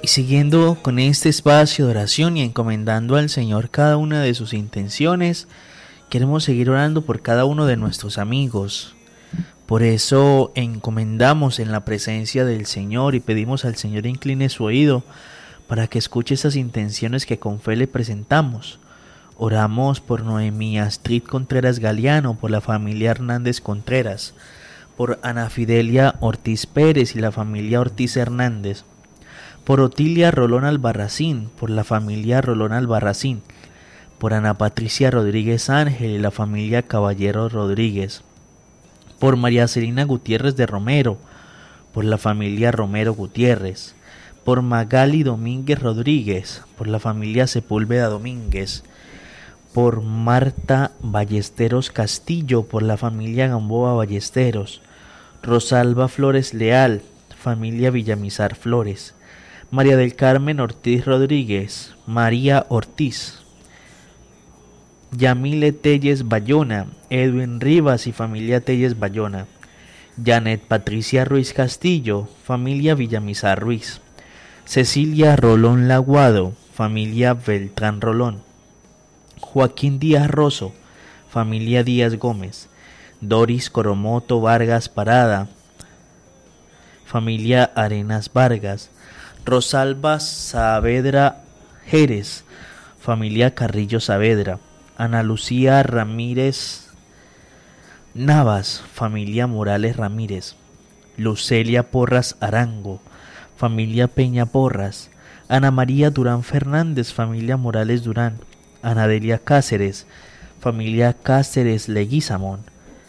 siguiendo con este espacio de oración y encomendando al Señor cada una de sus intenciones, queremos seguir orando por cada uno de nuestros amigos. Por eso encomendamos en la presencia del Señor y pedimos al Señor incline su oído para que escuche esas intenciones que con fe le presentamos. Oramos por Noemí Astrid Contreras Galeano, por la familia Hernández Contreras, por Ana Fidelia Ortiz Pérez y la familia Ortiz Hernández, por Otilia Rolón Albarracín, por la familia Rolón Albarracín, por Ana Patricia Rodríguez Ángel y la familia Caballero Rodríguez, por María Celina Gutiérrez de Romero, por la familia Romero Gutiérrez, por Magali Domínguez Rodríguez, por la familia Sepúlveda Domínguez, por Marta Ballesteros Castillo, por la familia Gamboa Ballesteros, Rosalba Flores Leal, familia Villamizar Flores, María del Carmen Ortiz Rodríguez, María Ortiz, Yamile Telles Bayona, Edwin Rivas y familia Telles Bayona, Janet Patricia Ruiz Castillo, familia Villamizar Ruiz, Cecilia Rolón Laguado, familia Beltrán Rolón, Joaquín Díaz Rosso, familia Díaz Gómez, Doris Coromoto Vargas Parada, familia Arenas Vargas, Rosalba Saavedra Jerez, familia Carrillo Saavedra, Ana Lucía Ramírez Navas, familia Morales Ramírez, Lucelia Porras Arango, familia Peña Porras, Ana María Durán Fernández, familia Morales Durán, Ana Delia Cáceres, familia Cáceres Leguizamón,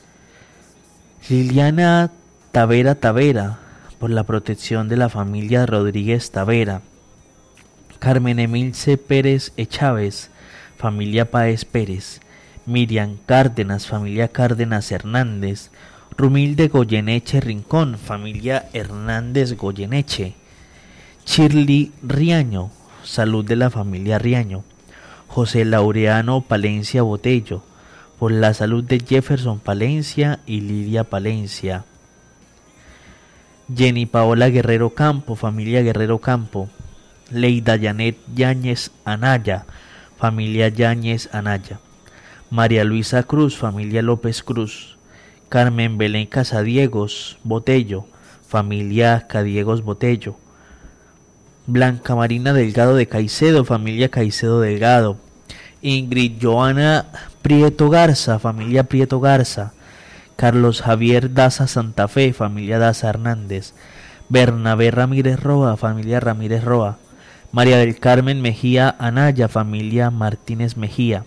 Liliana Tavera Tavera, por la protección de la familia Rodríguez Tavera, Carmen Emilce Pérez Echávez, familia Páez Pérez, Miriam Cárdenas, familia Cárdenas Hernández, Rumilde Goyeneche Rincón, familia Hernández Goyeneche, Shirley Riaño, salud de la familia Riaño, José Laureano Palencia Botello, por la salud de Jefferson Palencia y Lidia Palencia, Jenny Paola Guerrero Campo, familia Guerrero Campo, Leida Janet Yáñez Anaya, familia Yáñez Anaya, María Luisa Cruz, familia López Cruz, Carmen Belén Casadiegos Botello, familia Cadiegos Botello, Blanca Marina Delgado de Caicedo, familia Caicedo Delgado, Ingrid Joana Prieto Garza, familia Prieto Garza, Carlos Javier Daza Santa Fe, familia Daza Hernández, Bernabé Ramírez Roa, familia Ramírez Roa, María del Carmen Mejía Anaya, familia Martínez Mejía,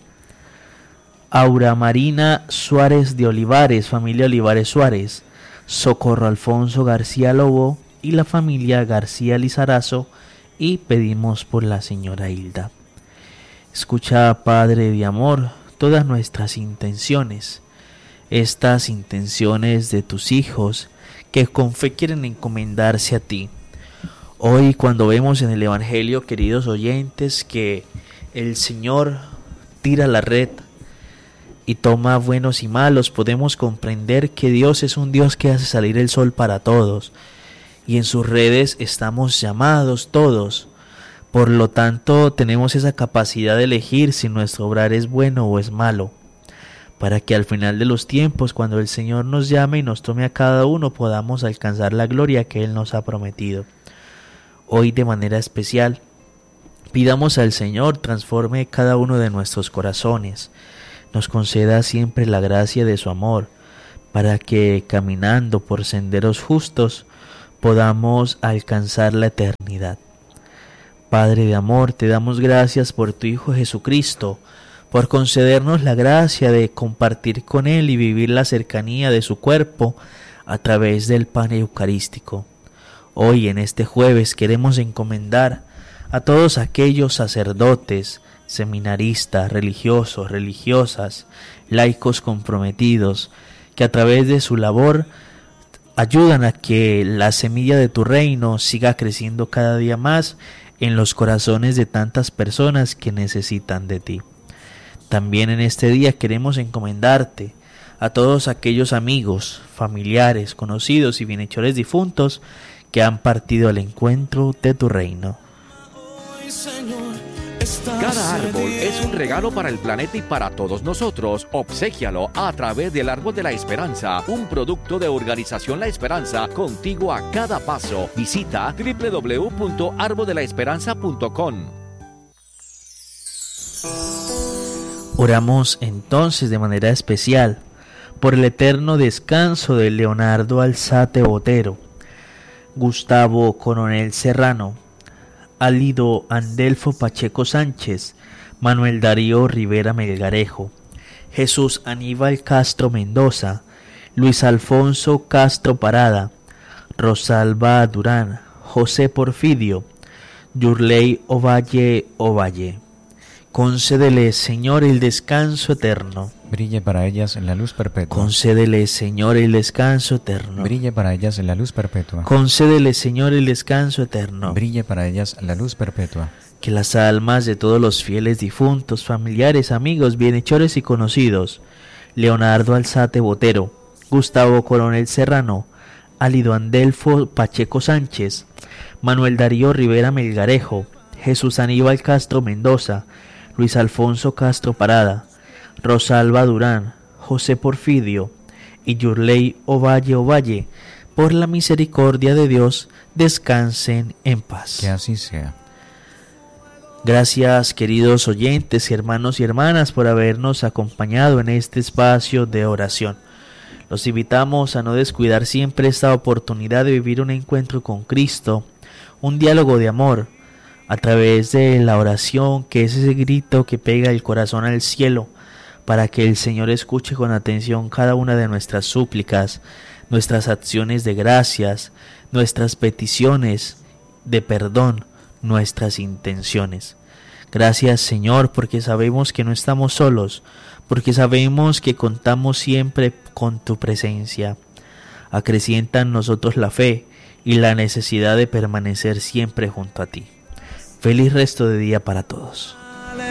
Aura Marina Suárez de Olivares, familia Olivares Suárez, Socorro Alfonso García Lobo y la familia García Lizarazo, y pedimos por la señora Hilda. Escucha, Padre de amor, todas nuestras intenciones, estas intenciones de tus hijos que con fe quieren encomendarse a ti. Hoy, cuando vemos en el Evangelio, queridos oyentes, que el Señor tira la red y toma buenos y malos, podemos comprender que Dios es un Dios que hace salir el sol para todos, y en sus redes estamos llamados todos. Por lo tanto, tenemos esa capacidad de elegir si nuestro obrar es bueno o es malo, para que al final de los tiempos, cuando el Señor nos llame y nos tome a cada uno, podamos alcanzar la gloria que Él nos ha prometido. Hoy, de manera especial, pidamos al Señor transforme cada uno de nuestros corazones, nos conceda siempre la gracia de su amor, para que caminando por senderos justos podamos alcanzar la eternidad. Padre de amor, te damos gracias por tu Hijo Jesucristo, por concedernos la gracia de compartir con Él y vivir la cercanía de su cuerpo a través del pan eucarístico. Hoy, en este jueves, queremos encomendar a todos aquellos sacerdotes, seminaristas, religiosos, religiosas, laicos comprometidos, que a través de su labor ayudan a que la semilla de tu reino siga creciendo cada día más en los corazones de tantas personas que necesitan de ti. También en este día queremos encomendarte a todos aquellos amigos, familiares, conocidos y bienhechores difuntos que han partido al encuentro de tu reino. Cada árbol es un regalo para el planeta y para todos nosotros. Obséquialo a través del Árbol de la Esperanza, un producto de Organización La Esperanza, contigo a cada paso. Visita www.arboldelaesperanza.com. Oramos entonces de manera especial por el eterno descanso de Leonardo Alzate Botero, Gustavo Coronel Serrano, Alido Andelfo Pacheco Sánchez, Manuel Darío Rivera Melgarejo, Jesús Aníbal Castro Mendoza, Luis Alfonso Castro Parada, Rosalba Durán, José Porfidio, Yurley Ovalle Ovalle. Concédele, Señor, el descanso eterno. Brille para ellas en la luz perpetua. Concédele, Señor, el descanso eterno. Brille para ellas en la luz perpetua. Concédele, Señor, el descanso eterno. Brille para ellas la luz perpetua. Que las almas de todos los fieles difuntos, familiares, amigos, bienhechores y conocidos, Leonardo Alzate Botero, Gustavo Coronel Serrano, Alido Andelfo Pacheco Sánchez, Manuel Darío Rivera Melgarejo, Jesús Aníbal Castro Mendoza, Luis Alfonso Castro Parada, Rosalba Durán, José Porfidio y Yurley Ovalle Ovalle, por la misericordia de Dios, descansen en paz. Que así sea. Gracias, queridos oyentes, hermanos y hermanas, por habernos acompañado en este espacio de oración. Los invitamos a no descuidar siempre esta oportunidad de vivir un encuentro con Cristo, un diálogo de amor, a través de la oración, que es ese grito que pega el corazón al cielo, para que el Señor escuche con atención cada una de nuestras súplicas, nuestras acciones de gracias, nuestras peticiones de perdón, nuestras intenciones. Gracias, Señor, porque sabemos que no estamos solos, porque sabemos que contamos siempre con tu presencia. Acrecienta en nosotros la fe y la necesidad de permanecer siempre junto a ti. Feliz resto de día para todos.